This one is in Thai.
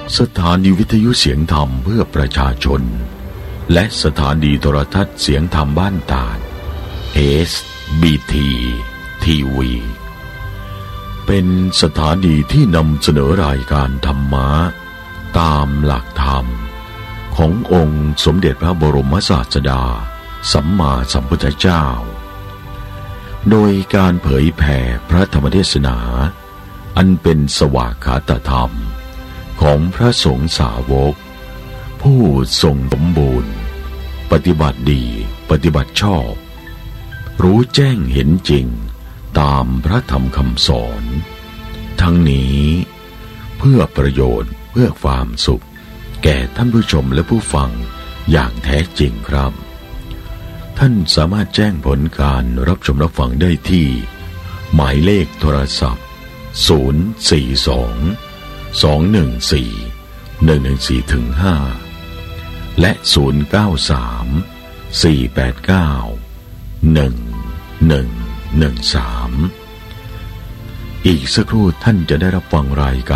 สถานีวิทยุเสียงธรรมเพื่อประชาชนและสถานีโทรทัศน์เสียงธรรมบ้านตาด SBT TV เป็นสถานีที่นำเสนอรายการธรรมะตามหลักธรรมขององค์สมเด็จพระบรมศาสดาสัมมาสัมพุทธเจ้าโดยการเผยแผ่พระธรรมเทศนาอันเป็นสวากขาตธรรมของพระสงฆ์สาวกผู้ทรงสมบูรณ์ปฏิบัติดีปฏิบัติชอบรู้แจ้งเห็นจริงตามพระธรรมคำสอนทั้งนี้เพื่อประโยชน์เพื่อความสุขแก่ท่านผู้ชมและผู้ฟังอย่างแท้จริงครับท่านสามารถแจ้งผลการรับชมรับฟังได้ที่หมายเลขโทรศัพท์042-214-114-5และ093-489-1113อีกสักครู่ท่านจะได้รับฟังรายการ